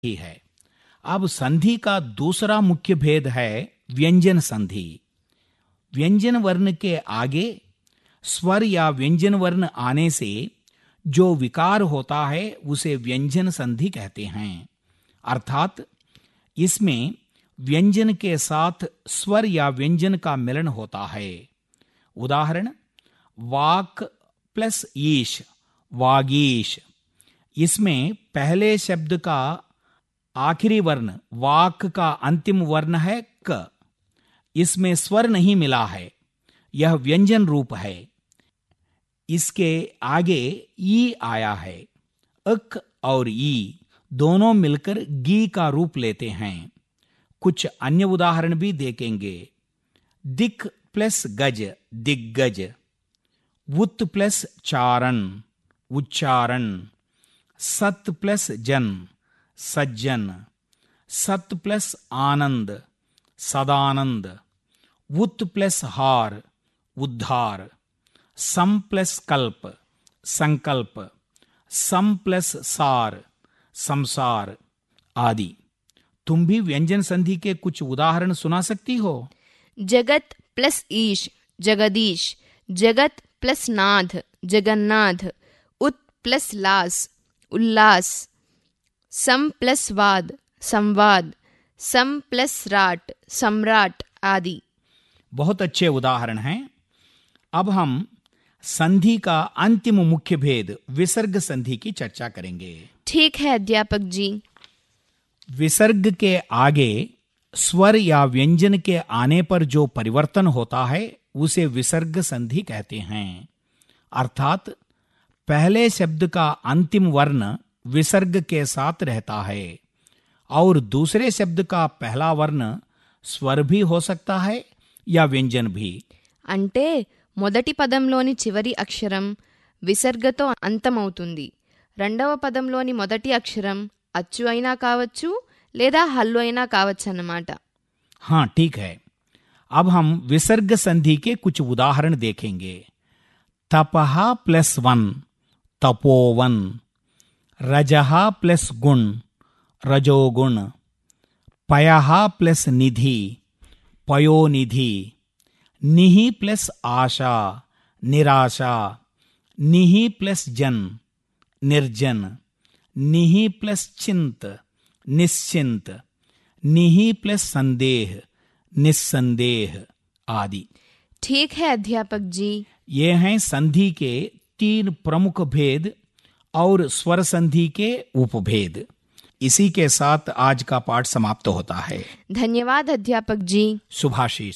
ही है। अब संधि का दूसरा मुख्य भेद है व्यंजन संधि। व्यंजन वर्ण के आगे स्वर या व्यंजन वर्ण आने से जो विकार होता है उसे व्यंजन संधि कहते हैं। अर्थात इसमें व्यंजन के साथ स्वर या व्यंजन का मिलन होता है। उदाहरण, वाक प्लस ईश, वागीश। इसमें पहले शब्द का आखिरी वर्ण वाक का अंतिम वर्ण है क। इसमें स्वर नहीं मिला है, यह व्यंजन रूप है। इसके आगे ई आया है। अक और ई दोनों मिलकर गी का रूप लेते हैं। कुछ अन्य उदाहरण भी देखेंगे। दिक प्लस गज, दिग्गज। वुत प्लस चारण, उच्चारण। सत प्लस जन, सज्जन। सत प्लस आनंद, सदानंद। वुत प्लस हार, उद्धार। सम प्लस कल्प, संकल्प। सम प्लस सार, संसार आदि। तुम भी व्यंजन संधि के कुछ उदाहरण सुना सकती हो? जगत प्लस ईश, जगदीश। जगत प्लस नाथ, जगन्नाथ। उत प्लस लास, उल्लास। सम प्लस वाद, संवाद। सम प्लस राट, सम्राट आदि। बहुत अच्छे उदाहरण हैं। अब हम संधि का अंतिम मुख्य भेद विसर्ग संधि की चर्चा करेंगे। ठीक है अध्यापक जी। विसर्ग के आगे स्वर या व्यंजन के आने पर जो परिवर्तन होता है उसे विसर्ग संधि कहते हैं। अर्थात पहले शब्द का अंतिम वर्ण विसर्ग के साथ रहता है और दूसरे शब्द का पहला वर्ण स्वर भी हो सकता है या व्यंजन भी। అంటే మొదటి పదంలోని చివరి అక్షరం విసర్గతో అంతమవుతుంది. రెండవ పదంలోని మొదటి అక్షరం అచ్చు అయినా కావచ్చు లేదా హల్లు అయినా కావచ్చు అన్నమాట. हाँ ठीक है। अब हम विसर्ग संधि के कुछ उदाहरण देखेंगे। तपहा प्लस वन, तपोवन। रजहा प्लस गुण, रजोगुण। पयहा प्लस निधि, पयोनिधि। निहि प्लस आशा, निराशा। निहि प्लस जन, निर्जन। निहि प्लस चिंत, निश्चिंत। निहि प्लस संदेह, निस्संदेह आदि। ठीक है अध्यापक जी। ये हैं संधि के 3 प्रमुख भेद और स्वर संधि के उपभेद। इसी के साथ आज का पाठ समाप्त होता है। ధన్యవాद అధ్యాపक जी। శుభాశీస్।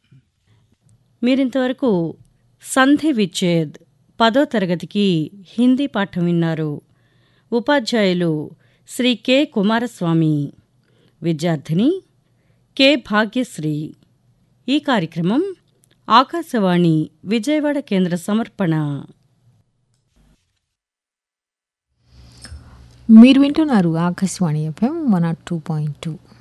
మీరింతవరకు సంధి విచ్ఛేద్ 10వ తరగతికి హిందీ పాఠం విన్నారు. ఉపాధ్యాయులు శ్రీ కె కుమారస్వామి, విద్యార్థిని కె భాగ్యశ్రీ. ఈ కార్యక్రమం ఆకాశవాణి విజయవాడ కేంద్ర సమర్పణ. మీరు వింటున్నారు ఆకాశవాణి FM 102.2.